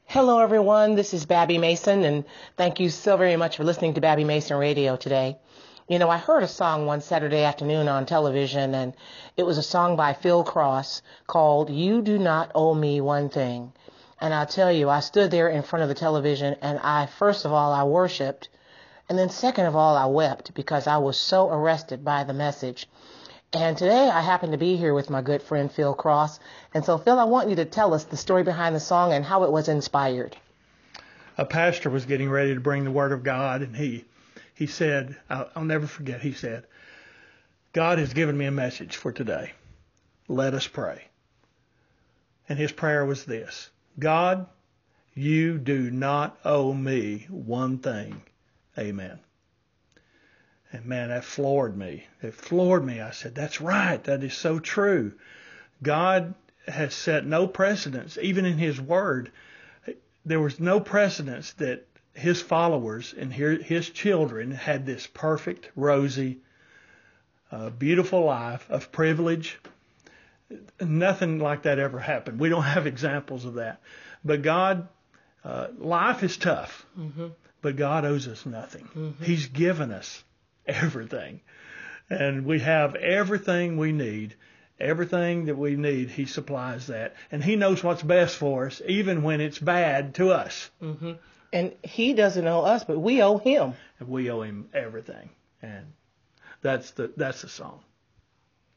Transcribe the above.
Hello, everyone. This is Babby Mason, and thank you so very much for listening to Babby Mason Radio today. You know, I heard a song one Saturday afternoon on television, and it was a song by Phil Cross called You Do Not Owe Me One Thing. And I'll tell you, I stood there in front of the television, and first of all, I worshiped, and then second of all, I wept because I was so arrested by the message. And today I happen to be here with my good friend Phil Cross. And so, Phil, I want you to tell us the story behind the song and how it was inspired. A pastor was getting ready to bring the Word of God, and he said, I'll never forget, he said, God has given me a message for today. Let us pray. And his prayer was this: God, you do not owe me one thing. Amen. And man, that floored me. It floored me. I said, that's right. That is so true. God has set no precedence, even in his word. There was no precedence that his followers and his children had this perfect, rosy, beautiful life of privilege. Nothing like that ever happened. We don't have examples of that. But God, life is tough, but God owes us nothing. He's given us everything. And we have everything we need. Everything that we need, he supplies that. And he knows what's best for us, even when it's bad to us. And he doesn't owe us, but we owe him. And we owe him everything. And that's the song.